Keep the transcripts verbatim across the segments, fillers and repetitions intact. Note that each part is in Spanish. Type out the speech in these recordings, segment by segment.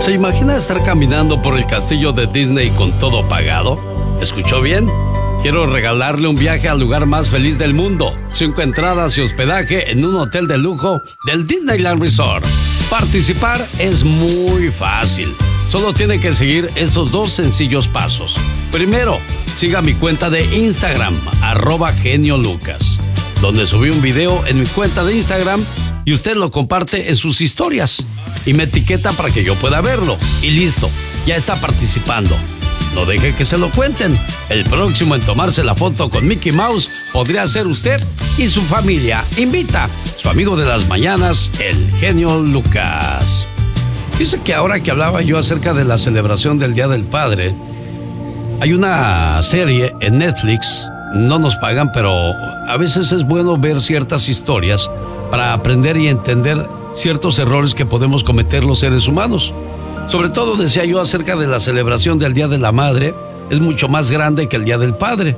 ¿Se imagina estar caminando por el castillo de Disney con todo pagado? ¿Escuchó bien? Quiero regalarle un viaje al lugar más feliz del mundo. Cinco entradas y hospedaje en un hotel de lujo del Disneyland Resort. Participar es muy fácil. Solo tiene que seguir estos dos sencillos pasos. Primero, siga mi cuenta de Instagram, arroba Genio Lucas, donde subí un video en mi cuenta de Instagram y usted lo comparte en sus historias y me etiqueta para que yo pueda verlo. Y listo, ya está participando. No deje que se lo cuenten. El próximo en tomarse la foto con Mickey Mouse podría ser usted y su familia. Invita su amigo de las mañanas, el Genio Lucas. Dice que ahora que hablaba yo acerca de la celebración del Día del Padre, hay una serie en Netflix, no nos pagan, pero a veces es bueno ver ciertas historias para aprender y entender ciertos errores que podemos cometer los seres humanos. Sobre todo, decía yo, acerca de la celebración del Día de la Madre, es mucho más grande que el Día del Padre.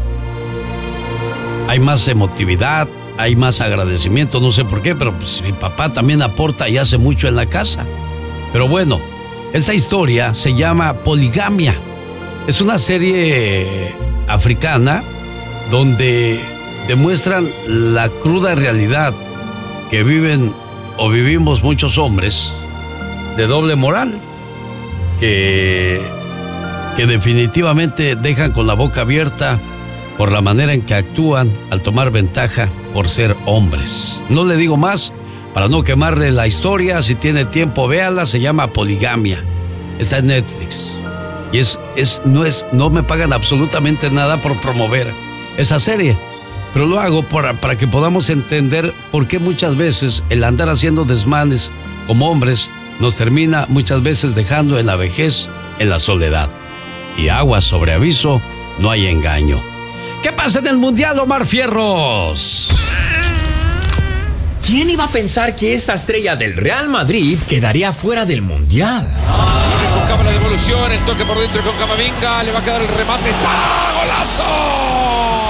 Hay más emotividad, hay más agradecimiento, no sé por qué, pero pues mi papá también aporta y hace mucho en la casa. Pero bueno, esta historia se llama Poligamia. Es una serie africana donde demuestran la cruda realidad que viven o vivimos muchos hombres de doble moral, que, que definitivamente dejan con la boca abierta por la manera en que actúan al tomar ventaja por ser hombres. No le digo más para no quemarle la historia. Si tiene tiempo, véala. Se llama Poligamia. Está en Netflix. Y es, es, no, es, no me pagan absolutamente nada por promover esa serie, pero lo hago para, para que podamos entender por qué muchas veces el andar haciendo desmanes como hombres nos termina muchas veces dejando en la vejez, en la soledad. Y agua sobre aviso, no hay engaño. ¿Qué pasa en el Mundial, Omar Fierros? ¿Quién iba a pensar que esta estrella del Real Madrid quedaría fuera del Mundial? Con cámara de devoluciones, toque por dentro con Camavinga, le va a quedar el remate. ¡Está! ¡Golazo!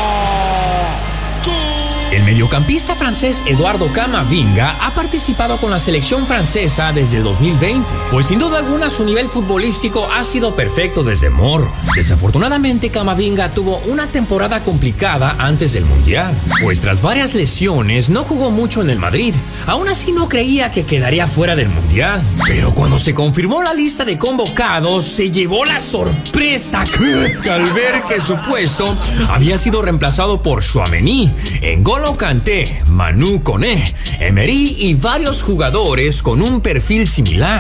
El mediocampista francés Eduardo Camavinga ha participado con la selección francesa desde el dos mil veinte, pues sin duda alguna su nivel futbolístico ha sido perfecto desde morro. Desafortunadamente, Camavinga tuvo una temporada complicada antes del Mundial, pues tras varias lesiones no jugó mucho en el Madrid. Aún así no creía que quedaría fuera del Mundial, pero cuando se confirmó la lista de convocados se llevó la sorpresa al ver que su puesto había sido reemplazado por Tchouaméni, N'Golo Kanté, Manu Koné, Emery y varios jugadores con un perfil similar.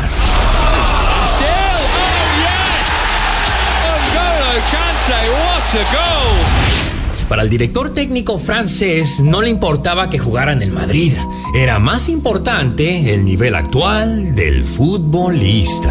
Para el director técnico francés no le importaba que jugara en el Madrid. Era más importante el nivel actual del futbolista.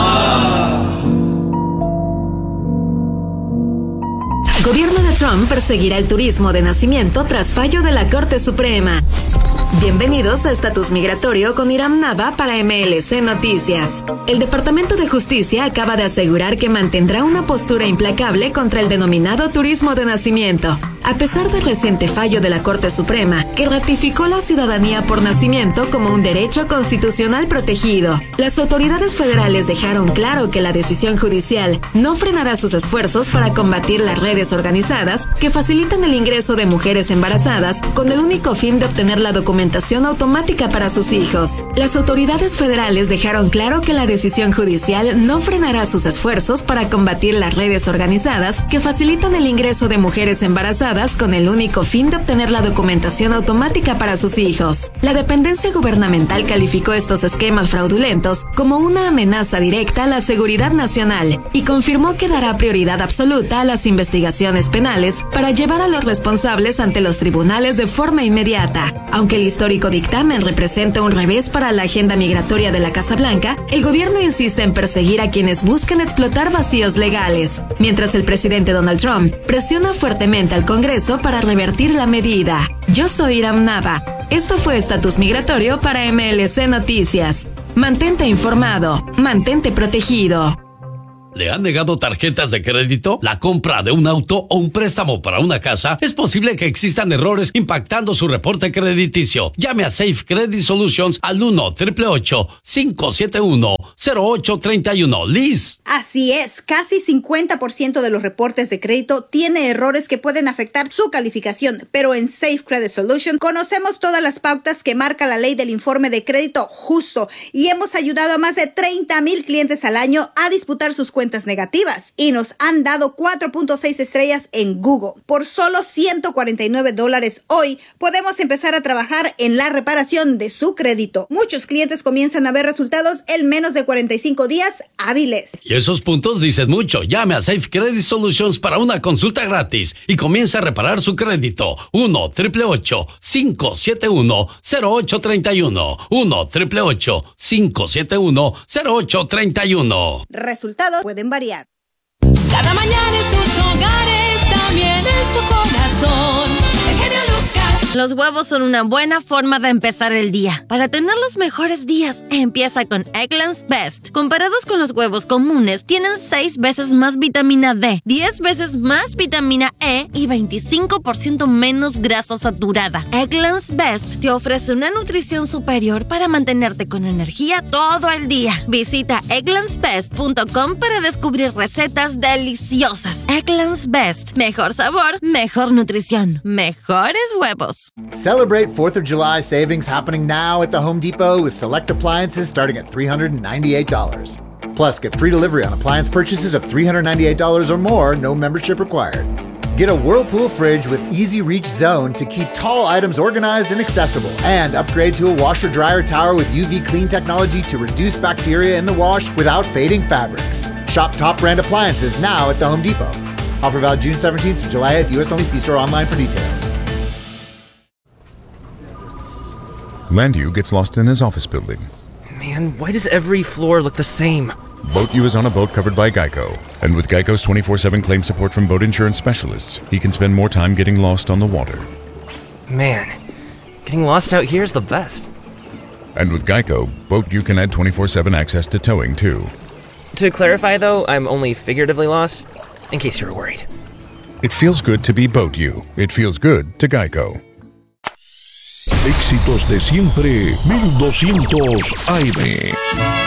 Gobierno de Trump perseguirá el turismo de nacimiento tras fallo de la Corte Suprema. Bienvenidos a Estatus Migratorio con Iram Nava para M L C Noticias. El Departamento de Justicia acaba de asegurar que mantendrá una postura implacable contra el denominado turismo de nacimiento, a pesar del reciente fallo de la Corte Suprema, que ratificó la ciudadanía por nacimiento como un derecho constitucional protegido. Las autoridades federales dejaron claro que la decisión judicial no frenará sus esfuerzos para combatir las redes organizadas que facilitan el ingreso de mujeres embarazadas con el único fin de obtener la documentación automática para sus hijos. Las autoridades federales dejaron claro que la decisión judicial no frenará sus esfuerzos para combatir las redes organizadas que facilitan el ingreso de mujeres embarazadas con el único fin de obtener la documentación automática para sus hijos. La dependencia gubernamental calificó estos esquemas fraudulentos como una amenaza directa a la seguridad nacional y confirmó que dará prioridad absoluta a las investigaciones penales para llevar a los responsables ante los tribunales de forma inmediata. Aunque el histórico dictamen representa un revés para la agenda migratoria de la Casa Blanca, el gobierno insiste en perseguir a quienes buscan explotar vacíos legales, mientras el presidente Donald Trump presiona fuertemente al Congreso para revertir la medida. Yo soy Iram Nava. Esto fue Estatus Migratorio para M L C Noticias. Mantente informado, mantente protegido. ¿Le han negado tarjetas de crédito? ¿La compra de un auto o un préstamo para una casa? Es posible que existan errores impactando su reporte crediticio. Llame a Safe Credit Solutions al uno, ocho ocho ocho, cinco siete uno, cero cero ocho tres uno. Liz. Así es, casi cincuenta por ciento de los reportes de crédito tiene errores que pueden afectar su calificación, pero en Safe Credit Solution conocemos todas las pautas que marca la ley del informe de crédito justo y hemos ayudado a más de treinta mil clientes al año a disputar sus cuentas negativas y nos han dado cuatro punto seis estrellas en Google. Por solo ciento cuarenta y nueve dólares hoy podemos empezar a trabajar en la reparación de su crédito. Muchos clientes comienzan a ver resultados en menos de cuarenta y cinco días hábiles. Y esos puntos dicen mucho. Llame a Safe Credit Solutions para una consulta gratis y comienza a reparar su crédito. uno, ocho ocho ocho, cinco siete uno, cero ocho tres uno. uno, ocho ocho ocho, cinco siete uno, cero ocho tres uno. Resultados pueden variar. Cada mañana en sus hogares, también en su corazón. El genio Lucas. Los huevos son una buena forma de empezar el día. Para tener los mejores días, empieza con Eggland's Best. Comparados con los huevos comunes, tienen seis veces más vitamina D, diez veces más vitamina E y veinticinco por ciento menos grasa saturada. Eggland's Best te ofrece una nutrición superior para mantenerte con energía todo el día. Visita egglands best punto com para descubrir recetas deliciosas. Eggland's Best. Mejor sabor, mejor nutrición, mejores huevos. Celebrate fourth of July savings happening now at the Home Depot with select appliances starting at three hundred ninety-eight dollars. Plus, get free delivery on appliance purchases of three hundred ninety-eight dollars or more, no membership required. Get a Whirlpool fridge with easy reach zone to keep tall items organized and accessible. And upgrade to a washer dryer tower with U V clean technology to reduce bacteria in the wash without fading fabrics. Shop top brand appliances now at the Home Depot. Offer valid June seventeenth through July eighth. U S only. See store online for details. Landu gets lost in his office building. Man, why does every floor look the same? Boat U is on a boat covered by Geico. And with Geico's twenty-four seven claim support from boat insurance specialists, he can spend more time getting lost on the water. Man, getting lost out here is the best. And with Geico, Boat U can add twenty-four seven access to towing too. To clarify though, I'm only figuratively lost, in case you were worried. It feels good to be Boat U. It feels good to Geico. Éxitos de siempre, mil doscientos A M.